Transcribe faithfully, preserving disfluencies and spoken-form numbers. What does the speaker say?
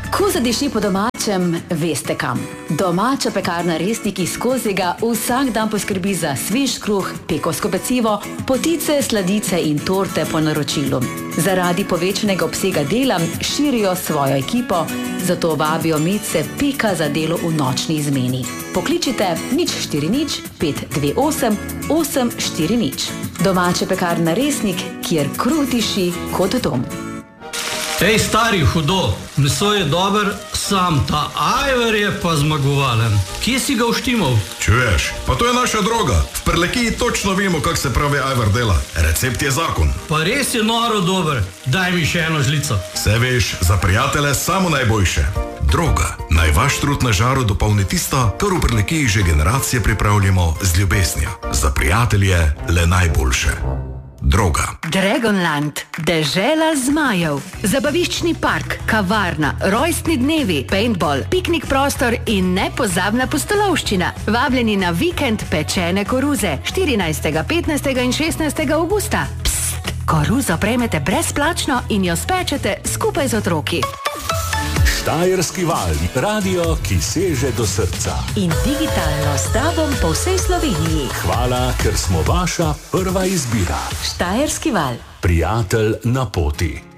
Ko zadiši po domačem, veste kam. Domača pekarna Resnik iz Kozjega vsak dan poskrbi za svež kruh, pekovsko pecivo, potice, sladice in torte po naročilu. Zaradi povečanega obsega dela širijo svojo ekipo, zato vabijo medse peka za delo v nočni izmeni. Pokličite nič štiri nič pet dve osem osem štiri nič. Domača pekarna Resnik, kjer kruh diši kot dom. Ej, stari, hudo, meso je dober, sam ta ajvar je pa zmagovalen. Kje si ga uštimal? Čuješ, pa to je naša droga. V Prlekiji točno vemo, kak se pravi ajvar dela. Recept je zakon. Pa res je noro dober. Daj mi še eno žlico. Se veš, za prijatelje samo najboljše. Droga. Naj vaš trud na žaru dopolni tisto, kar v Prlekiji že generacije pripravljamo z ljubeznijo. Za prijatelje le najboljše. Droga. Dragonland, dežela zmajev, zabaviščni park, kavarna, rojstni dnevi, paintball, piknik prostor in nepozabna pustolovščina. Vabljeni na vikend pečene koruze štirinajstega, petnajstega in šestnajstega avgusta. Pst, koruzo prejmete brezplačno in jo spečete skupaj z otroki. Štajerski val, radio, ki seže do srca. In digitalno s tobom po vsej Sloveniji. Hvala, ker smo vaša prva izbira. Štajerski val. Prijatelj na poti.